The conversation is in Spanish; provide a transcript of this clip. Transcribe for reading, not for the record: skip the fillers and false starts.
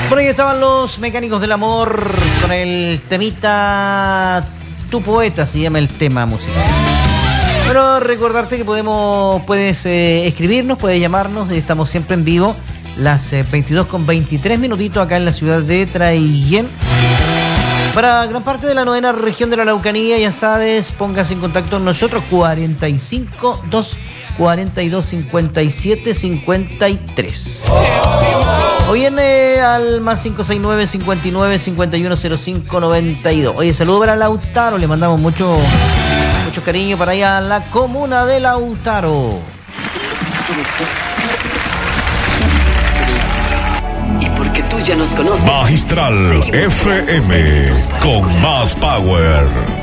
Por ahí estaban los Mecánicos del Amor con el temita Tu Poeta, se llama el tema musical. Pero recordarte que puedes escribirnos, puedes llamarnos, estamos siempre en vivo, las 22:23 minutitos acá en la ciudad de Traiguén. Para gran parte de la 9ª región de la Araucanía, ya sabes, póngase en contacto con nosotros, 45 2 42 57 53. O viene al más 569 59 51 05 92. Oye, saludo para Lautaro, le mandamos mucho cariño para allá a la comuna de Lautaro. Y porque tú ya nos conoces. Magistral FM, con más power.